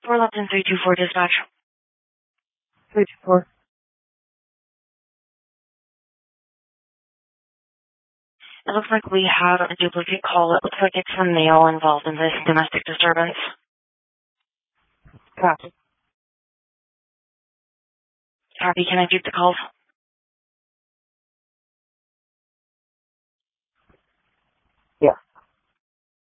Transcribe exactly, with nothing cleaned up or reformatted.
four Lupton three two four dispatch. three two four. It looks like we have a duplicate call. It looks like it's a male involved in this domestic disturbance. Copy. Copy, can I keep the calls?